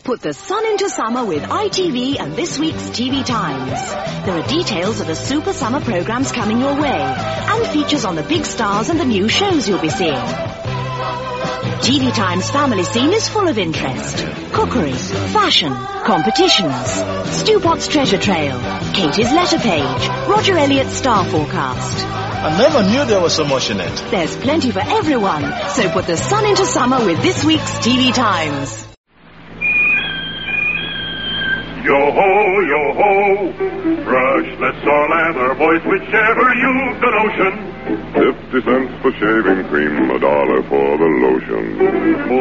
Put the sun into summer with ITV and this week's TV Times. There are details of the super summer programs coming your way and features on the big stars and the new shows you'll be seeing. TV Times family scene is full of interest. Cookery, fashion, competitions, Stu Potts treasure trail, Katie's letter page, Roger Elliott's star forecast. I never knew there was so much in it. There's plenty for everyone, so put the sun into summer with this week's TV Times. Yo-ho, brushless or lather, boys, whichever you've the notion. 50 cents for shaving cream, $1 for the lotion.